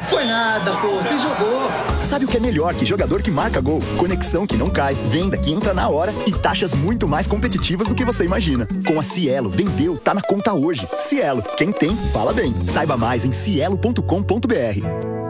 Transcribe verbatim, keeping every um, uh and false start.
Foi nada, pô. Você jogou. Sabe o que é melhor que jogador que marca gol? Conexão que não cai, venda que entra na hora e taxas muito mais competitivas do que você imagina. Com a Cielo, vendeu, tá na conta hoje. Cielo, quem tem, fala bem. Saiba mais em cielo ponto com ponto br.